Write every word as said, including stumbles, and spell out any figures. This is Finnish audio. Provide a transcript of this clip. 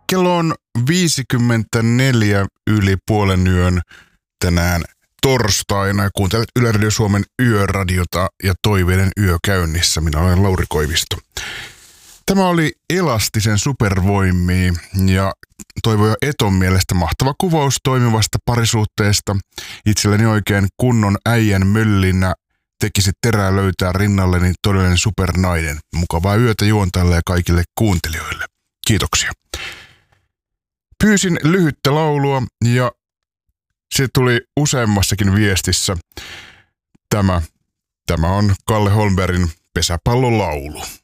Kello on viisikymmentäneljä yli puolen yön tänään torstaina. Kuuntelet Yle Radio Suomen yöradiota ja toiveiden yö käynnissä. Minä olen Lauri Koivisto. Tämä oli Elastisen supervoimia ja Toivo ja Eton mielestä mahtava kuvaus toimivasta parisuhteesta. Itselleni oikein kunnon äijän möllinä tekisi terää löytää rinnalleni todellinen supernainen. Mukavaa yötä juontajalle ja kaikille kuuntelijoille. Kiitoksia. Pyysin lyhyttä laulua ja se tuli useammassakin viestissä. Tämä, tämä on Kalle Holmbergin Pesäpallolaulu.